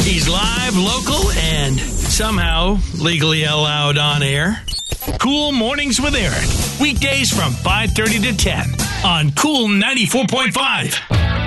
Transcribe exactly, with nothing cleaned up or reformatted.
He's live, local, and somehow legally allowed on air. Cool Mornings with Eric. Weekdays from five thirty to ten on Cool ninety-four point five.